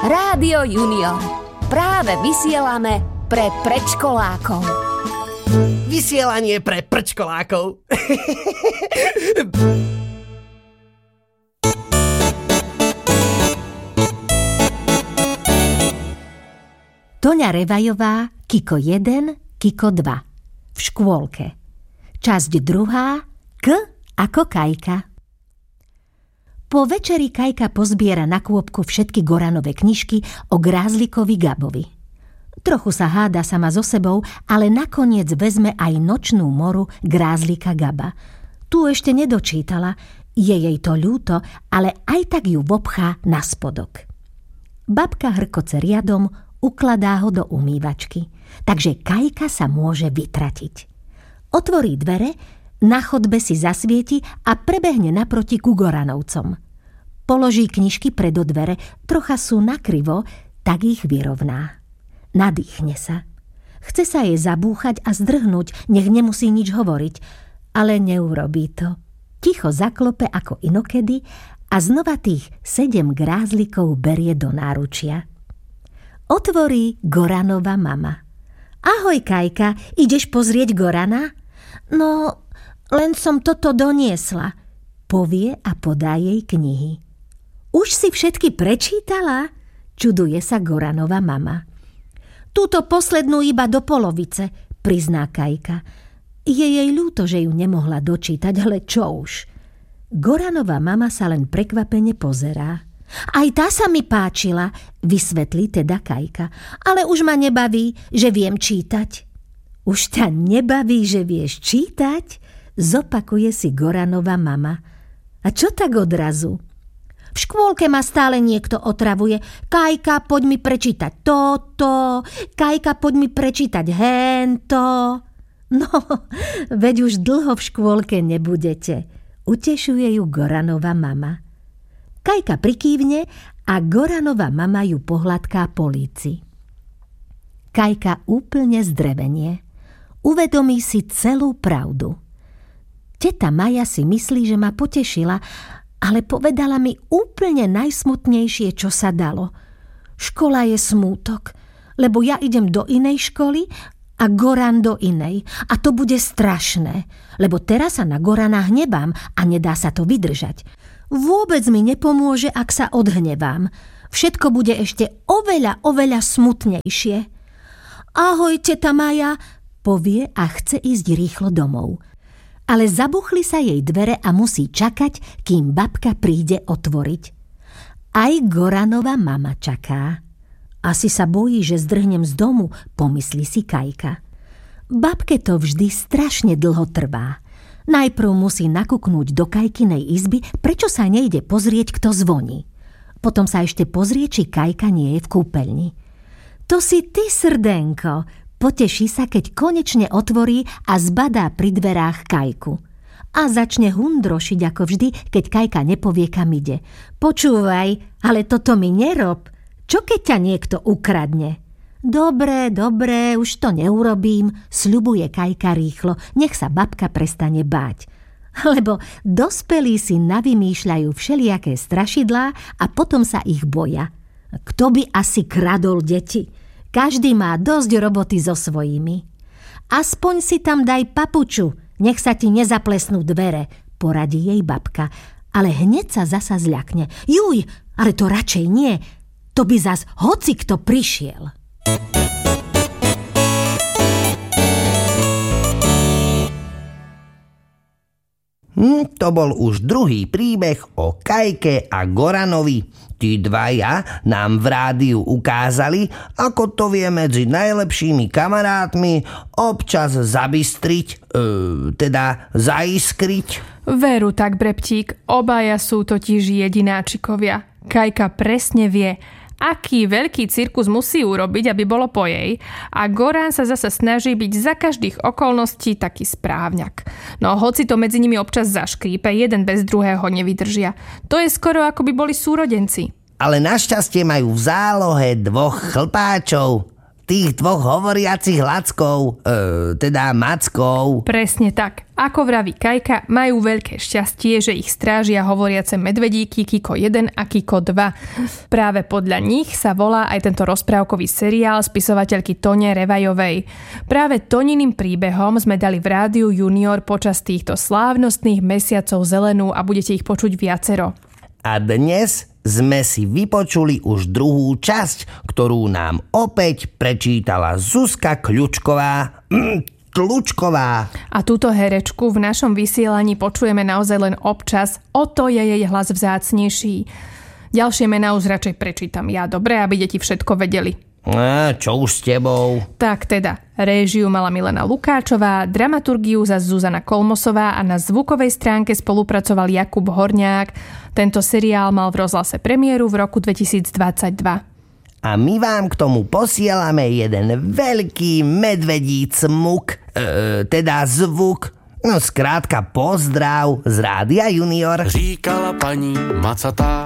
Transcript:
Rádio Junior. Práve vysielame pre predškolákov. Vysielanie pre prčkolákov. Toňa Revajová, Kiko 1, Kiko 2. V škôlke. Časť 2. K ako Kajka. Po večeri Kajka pozbiera na kôpku všetky Goranove knižky o Grázlikovi Gabovi. Trochu sa háda sama so sebou, ale nakoniec vezme aj Nočnú moru Grázlika Gaba. Tu ešte nedočítala, je jej to ľúto, ale aj tak ju vopchá na spodok. Babka hrkoce riadom, ukladá ho do umývačky, takže Kajka sa môže vytratiť. Otvorí dvere, na chodbe si zasvieti a prebehne naproti ku Goranovcom. Položí knižky pred dvere, trocha sú nakrivo, tak ich vyrovná. Nadýchne sa. Chce sa jej zabúchať a zdrhnúť, nech nemusí nič hovoriť, ale neurobí to. Ticho zaklope ako inokedy a znova tých 7 grázlikov berie do náručia. Otvorí Goranova mama. Ahoj, Kajka, ideš pozrieť Gorana? No, len som toto doniesla, povie a podá jej knihy. Už si všetky prečítala? Čuduje sa Goranova mama. Túto poslednú iba do polovice, prizná Kajka. Je jej ľúto, že ju nemohla dočítať, ale čo už. Goranova mama sa len prekvapene pozerá. Aj tá sa mi páčila, vysvetlí teda Kajka. Ale už ma nebaví, že viem čítať. Už ťa nebaví, že vieš čítať? Zopakuje si Goranova mama. A čo tak odrazu? V škôlke ma stále niekto otravuje. Kajka, poď mi prečítať toto. Kajka, poď mi prečítať hento. No, veď už dlho v škôlke nebudete. Utešuje ju Goranova mama. Kajka prikývne a Goranova mama ju pohľadká po líci. Kajka úplne zdrevenie. Uvedomí si celú pravdu. Teta Maja si myslí, že ma potešila, ale povedala mi úplne najsmutnejšie, čo sa dalo. Škola je smútok, lebo ja idem do inej školy a Goran do inej. A to bude strašné, lebo teraz sa na Gorana hnevám a nedá sa to vydržať. Vôbec mi nepomôže, ak sa odhnevám. Všetko bude ešte oveľa smutnejšie. Ahoj, teta Maja, povie a chce ísť rýchlo domov. Ale zabuchli sa jej dvere a musí čakať, kým babka príde otvoriť. Aj Goranova mama čaká. Asi sa bojí, že zdrhnem z domu, pomyslí si Kajka. Babke to vždy strašne dlho trvá. Najprv musí nakúknúť do Kajkinej izby, prečo sa nejde pozrieť, kto zvoní. Potom sa ešte pozrie, či Kajka nie je v kúpeľni. To si ty, srdenko, poteší sa, keď konečne otvorí a zbadá pri dverách Kajku. A začne hundrošiť ako vždy, keď Kajka nepovie, kam ide. Počúvaj, ale toto mi nerob. Čo keď ťa niekto ukradne? Dobre, už to neurobím, sľubuje Kajka rýchlo, nech sa babka prestane báť. Lebo dospelí si navymýšľajú všelijaké strašidlá a potom sa ich boja. Kto by asi kradol deti? Každý má dosť roboty so svojimi. Aspoň si tam daj papuču, nech sa ti nezaplesnú dvere, poradí jej babka. Ale hneď sa zasa zľakne. Juj, ale to radšej nie. To by zas hoci kto prišiel. To bol už druhý príbeh o Kajke a Goranovi. Tí dvaja nám v rádiu ukázali, ako to vie medzi najlepšími kamarátmi občas zabystriť, teda zaiskriť. Veru tak, Breptík, obaja sú totiž jedináčikovia. Kajka presne vie, aký veľký cirkus musí urobiť, aby bolo po jej, a Goran sa zasa snaží byť za každých okolností taký správňak. No hoci to medzi nimi občas zaškrípe, jeden bez druhého nevydržia. To je skoro ako by boli súrodenci. Ale našťastie majú v zálohe 2 chlpáčov. tých dvoch hovoriacich lackov, teda mackov. Presne tak. Ako vraví Kajka, majú veľké šťastie, že ich strážia hovoriace medvedíky Kiko 1 a Kiko 2. Práve podľa nich sa volá aj tento rozprávkový seriál spisovateľky Tone Revajovej. Práve Toniným príbehom sme dali v Rádiu Junior počas týchto slávnostných mesiacov zelenú a budete ich počuť viacero. A dnes sme si vypočuli už druhú časť, ktorú nám opäť prečítala Zuzka Tlučková. A túto herečku v našom vysielaní počujeme naozaj len občas, o to je jej hlas vzácnejší. Ďalšie mená už radšej prečítam ja, dobre, aby deti všetko vedeli. Čo už s tebou? Tak teda, réžiu mala Milena Lukáčová, dramaturgiu za Zuzana Kolmosová a na zvukovej stránke spolupracoval Jakub Horňák. Tento seriál mal v rozhlase premiéru v roku 2022. A my vám k tomu posielame jeden veľký medvedí cmuk, teda zvuk. No skrátka pozdrav z Rádia Junior. Říkala paní Macatá.